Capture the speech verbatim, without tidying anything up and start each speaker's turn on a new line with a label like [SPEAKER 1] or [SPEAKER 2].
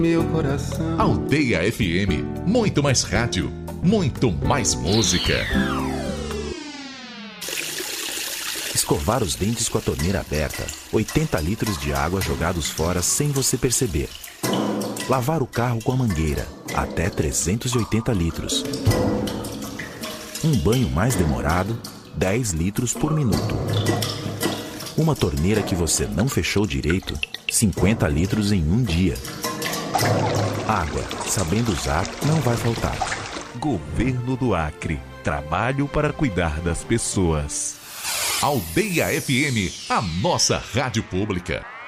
[SPEAKER 1] Meu coração.
[SPEAKER 2] Aldeia F M, muito mais rádio, muito mais música.
[SPEAKER 3] Escovar os dentes com a torneira aberta, oitenta litros de água jogados fora sem você perceber. Lavar o carro com a mangueira, até trezentos e oitenta litros. Um banho mais demorado, dez litros por minuto. Uma torneira que você não fechou direito, cinquenta litros em um dia. Água, sabendo usar, não vai faltar.
[SPEAKER 4] Governo do Acre. Trabalho para cuidar das pessoas.
[SPEAKER 2] Aldeia F M, a nossa rádio pública.